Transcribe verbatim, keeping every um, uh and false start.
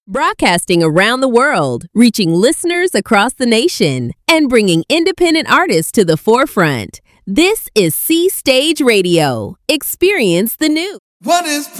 Broadcasting around the world, reaching listeners across the nation, and bringing independent artists to the forefront. This is C Stage Radio. Experience the new. What is